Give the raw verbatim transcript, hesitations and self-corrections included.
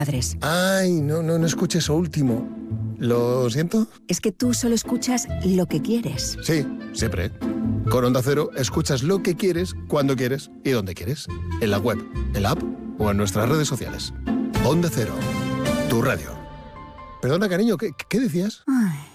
padres. Ay, no, no, no escuché eso último. ¿Lo siento? Es que tú solo escuchas lo que quieres. Sí, siempre. Con Onda Cero escuchas lo que quieres, cuando quieres y donde quieres. En la web, en la app o en nuestras redes sociales. Onda Cero, tu radio. Perdona, cariño, ¿qué, qué decías? Ay.